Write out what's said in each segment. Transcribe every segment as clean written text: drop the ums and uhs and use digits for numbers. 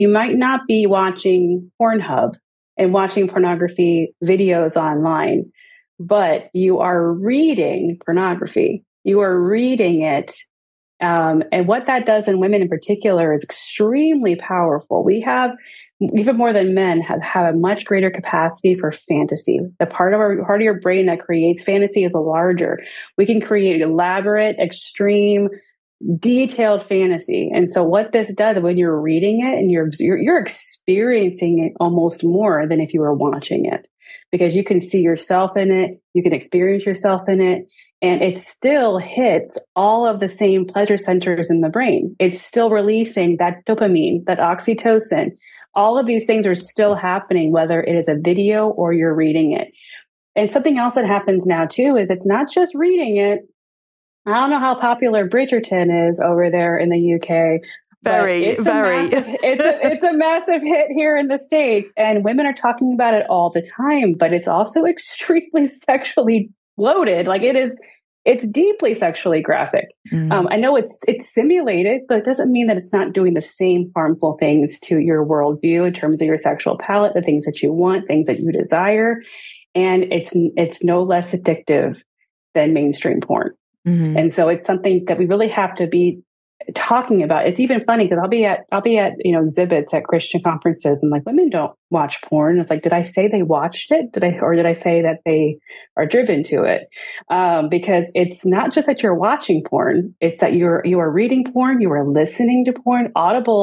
You might not be watching Pornhub and watching pornography videos online, but you are reading pornography. You are reading it. And what that does in women in particular is extremely powerful. We have, even more than men, have a much greater capacity for fantasy. The part of your brain that creates fantasy is larger. We can create elaborate, extreme, detailed fantasy. And so what this does when you're reading it and you're experiencing it almost more than if you were watching it, because you can see yourself in it, you can experience yourself in it, and it still hits all of the same pleasure centers in the brain. It's still releasing that dopamine, that oxytocin. All of these things are still happening, whether it is a video or you're reading it. And something else that happens now too is it's not just reading it. I don't know how popular Bridgerton is over there in the UK. Very. It's a massive hit here in the States, and women are talking about it all the time, but it's also extremely sexually loaded. Like it's deeply sexually graphic. I know it's simulated, but it doesn't mean that it's not doing the same harmful things to your worldview in terms of your sexual palate, the things that you want, things that you desire. And it's no less addictive than mainstream porn. And so it's something that we really have to be talking about. It's even funny because I'll be at exhibits at Christian conferences, and like, women don't watch porn. It's like, did I say they watched it? Did I say that they are driven to it? Because it's not just that you're watching porn; it's that you are reading porn, you are listening to porn.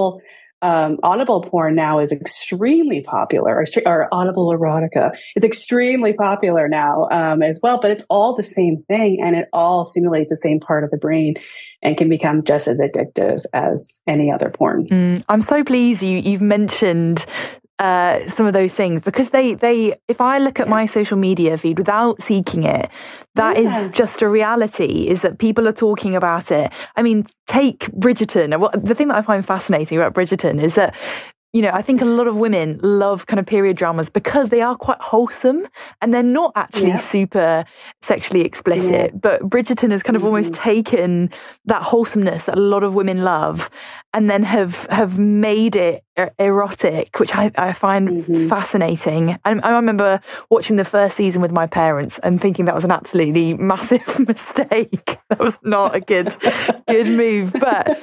Audible porn now is extremely popular, or Audible erotica. It's extremely popular now as well, but it's all the same thing, and it all simulates the same part of the brain and can become just as addictive as any other porn. I'm so pleased you've mentioned some of those things, because they if I look at my social media feed without seeking it, that is just a reality, is that people are talking about it. I mean, take Bridgerton. The thing that I find fascinating about Bridgerton is that, I think a lot of women love kind of period dramas because they are quite wholesome and they're not actually super sexually explicit. But Bridgerton has kind of almost taken that wholesomeness that a lot of women love and then have made it erotic, which I find fascinating. And I remember watching the first season with my parents and thinking that was an absolutely massive mistake. That was not a good move. But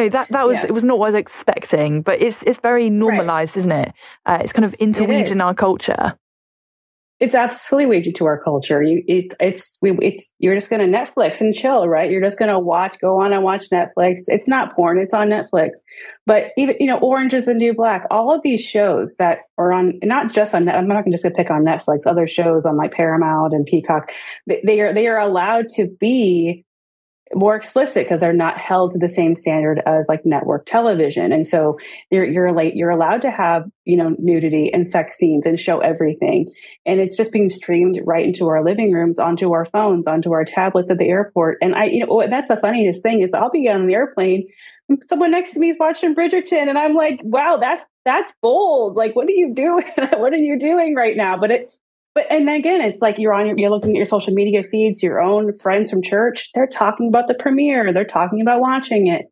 it was not what I was expecting. But it's very normalized, isn't it? It's kind of interweaved in our culture. It's absolutely weaved into our culture. You're just going to Netflix and chill, right? You're just going to go on and watch Netflix. It's not porn; it's on Netflix. But even Orange is the New Black. All of these shows that are on, not just on. I'm not just going to pick on Netflix. Other shows on like Paramount and Peacock, they are allowed to be more explicit because they're not held to the same standard as like network television. And so you're allowed to have, nudity and sex scenes and show everything. And it's just being streamed right into our living rooms, onto our phones, onto our tablets at the airport. And that's the funniest thing is I'll be on the airplane, someone next to me is watching Bridgerton, and I'm like, wow, that's bold. Like, what are you doing? What are you doing right now? And then again, it's like you're looking at your social media feeds, your own friends from church, they're talking about the premiere, they're talking about watching it.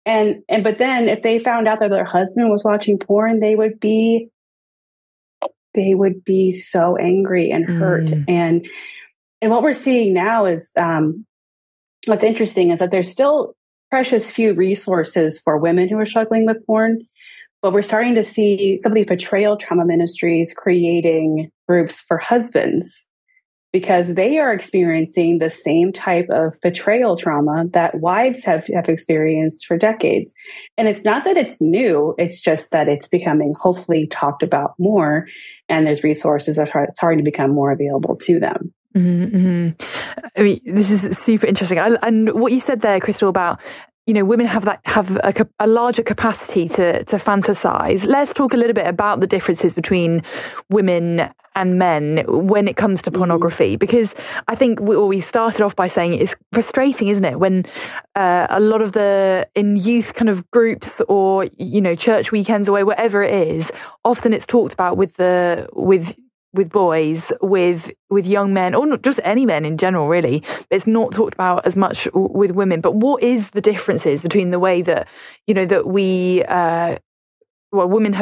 But then if they found out that their husband was watching porn, they would be so angry and hurt. And what we're seeing now is, what's interesting is that there's still precious few resources for women who are struggling with porn. But we're starting to see some of these betrayal trauma ministries creating groups for husbands because they are experiencing the same type of betrayal trauma that wives have experienced for decades. And it's not that it's new, it's just that it's becoming hopefully talked about more, and there's resources that are starting to become more available to them. I mean, this is super interesting. And what you said there, Crystal, about women have a larger capacity to fantasize. Let's talk a little bit about the differences between women and men when it comes to pornography, because I think we started off by saying it's frustrating, isn't it, when a lot of in youth kind of groups or church weekends or whatever it is, often it's talked about with boys, with young men, or not just any men in general, really. It's not talked about as much with women. But what is the differences between the way that, that we women